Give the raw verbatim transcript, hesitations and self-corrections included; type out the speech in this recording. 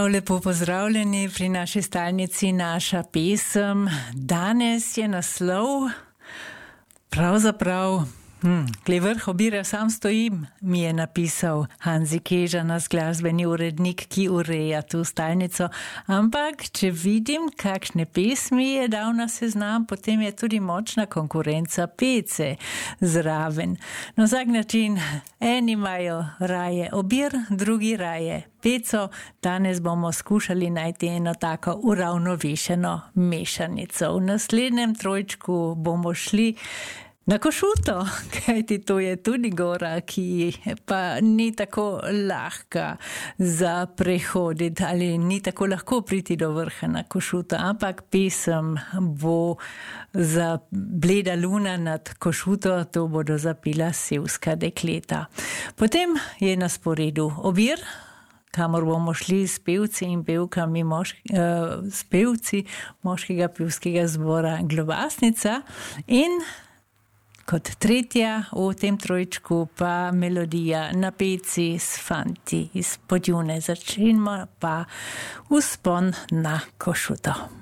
Prav lepo pozdravljeni pri naši stalnici Naša pesem. Danes je naslov pravzaprav Hmm, Kle vrh obira sam stojim, mi je napisal Hanzi Keža, nas glasbeni urednik, ki ureja tu stalnico. Ampak, če vidim, kakšne pesmi je dal na seznam, potem je tudi močna konkurenca pece zraven. Na vsak način, eni imajo raje obir, drugi raje peco. Danes bomo skušali najti eno tako uravnovešeno mešanico. V naslednjem trojčku bomo šli na Košuto, kajti to je tudi gora, ki pa ni tako lahka za prehoditi ali ni tako lahko priti do vrha na Košuto, ampak pesem bo za Bleda luna nad Košuto, to bodo zapela Sevska dekleta. Potem je na sporedu obir, kamor bomo šli s pevci in pevkami moški, uh, s pevci moškega pevskega zbora Globasnica in kot tretja v tem trojčku pa melodija na peci s fanti iz Podjune. Začnimo pa vzpon na Košuto.